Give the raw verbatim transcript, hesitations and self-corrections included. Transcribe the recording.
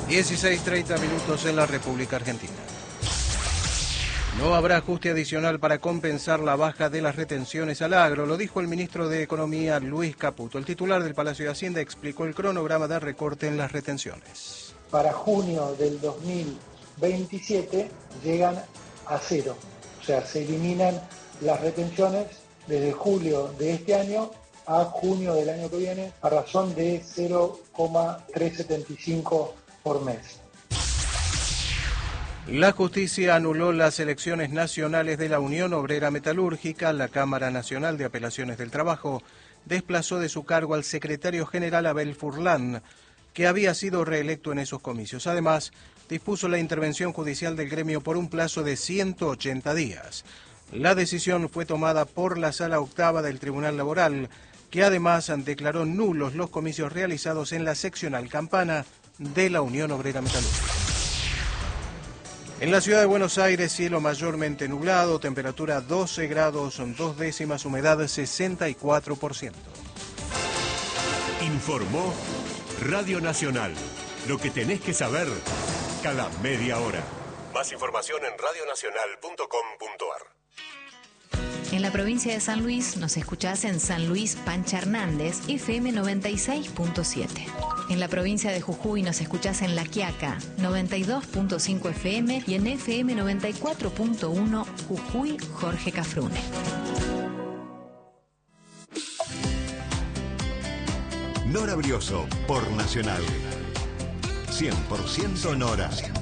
dieciséis treinta minutos en la República Argentina. No habrá ajuste adicional para compensar la baja de las retenciones al agro, lo dijo el ministro de Economía Luis Caputo. El titular del Palacio de Hacienda explicó el cronograma de recorte en las retenciones. Para junio del dos mil veintisiete llegan a cero, o sea, se eliminan las retenciones desde julio de este año a junio del año que viene a razón de cero coma trescientos setenta y cinco por mes. La justicia anuló las elecciones nacionales de la Unión Obrera Metalúrgica. La Cámara Nacional de Apelaciones del Trabajo desplazó de su cargo al secretario general Abel Furlan, que había sido reelecto en esos comicios. Además, dispuso la intervención judicial del gremio por un plazo de ciento ochenta días. La decisión fue tomada por la Sala Octava del Tribunal Laboral, que además declaró nulos los comicios realizados en la seccional Campana de la Unión Obrera Metalúrgica. En la ciudad de Buenos Aires, cielo mayormente nublado, temperatura doce grados, dos décimas, humedad sesenta y cuatro por ciento. Informó Radio Nacional. Lo que tenés que saber cada media hora. Más información en radio nacional punto com punto a r. En la provincia de San Luis nos escuchás en San Luis Pancha Hernández, F M noventa y seis punto siete. En la provincia de Jujuy nos escuchás en La Quiaca, noventa y dos punto cinco F M y en F M noventa y cuatro punto uno Jujuy Jorge Cafrune. Nora Brioso por Nacional. cien por ciento Nora.